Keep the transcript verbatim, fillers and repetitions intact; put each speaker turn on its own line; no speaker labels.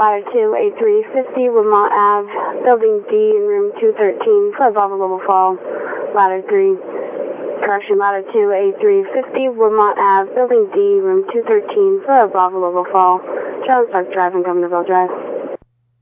ladder two, A three fifty, Vermont Avenue, building D in room two thirteen for a Bravo level fall. Ladder three, correction, ladder two, A three fifty, Vermont Avenue, building D, room two thirteen for a Bravo level fall. Charles Park Drive and Governor Drive.